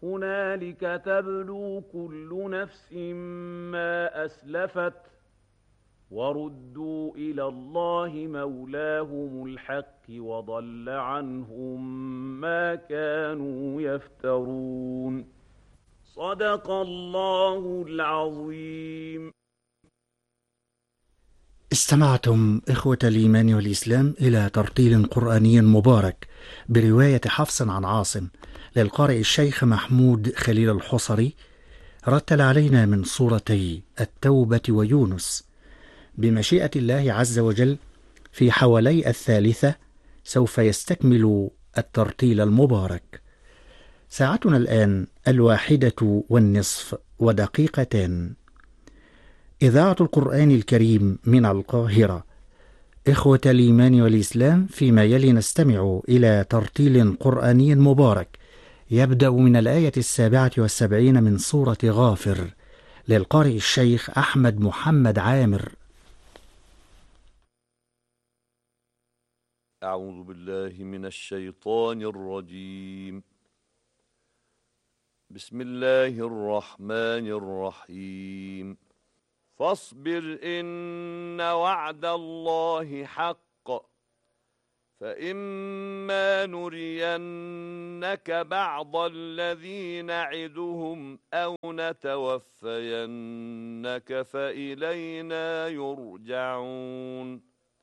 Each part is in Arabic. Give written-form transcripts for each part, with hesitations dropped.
هنالك تبلو كل نفس ما أسلفت وردوا إلى الله مولاهم الحق وضل عنهم ما كانوا يفترون صدق الله العظيم. استمعتم إخوة الإيمان والإسلام إلى ترتيل قرآني مبارك برواية حفص عن عاصم للقارئ الشيخ محمود خليل الحصري، رتل علينا من سورتي التوبة ويونس. بمشيئة الله عز وجل في حوالي الثالثة سوف يستكمل الترتيل المبارك. ساعتنا الآن 1:01 إذاعة القرآن الكريم من القاهرة. إخوة الإيمان والإسلام، فيما يلي نستمع إلى ترتيل قرآني مبارك يبدأ من الآية 77 من سورة غافر للقارئ الشيخ أحمد محمد عامر. أعوذ بالله من الشيطان الرجيم. بسم الله الرحمن الرحيم. فاصبر إن وعد الله حق فإما نرينك بعض الذي نعدهم أو نتوفينك فإلينا يرجعون.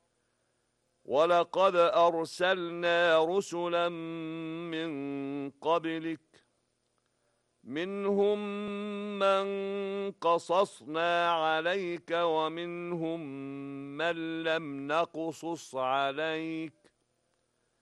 ولقد أرسلنا رسلا من قبلك منهم من قصصنا عليك ومنهم من لم نقصص عليك